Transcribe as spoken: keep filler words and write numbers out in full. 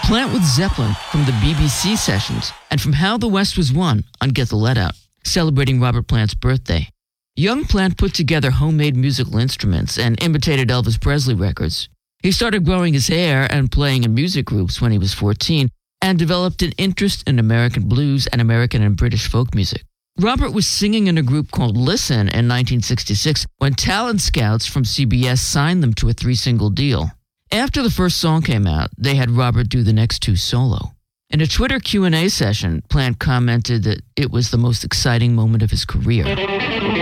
Plant with Zeppelin from the B B C sessions, and from How the West Was Won on Get the Lead Out, celebrating Robert Plant's birthday. Young Plant put together homemade musical instruments and imitated Elvis Presley records. He started growing his hair and playing in music groups when he was fourteen, and developed an interest in American blues and American and British folk music. Robert was singing in a group called Listen in nineteen sixty-six when talent scouts from C B S signed them to a three-single deal. After the first song came out, they had Robert do the next two solo. In a Twitter Q and A session, Plant commented that it was the most exciting moment of his career.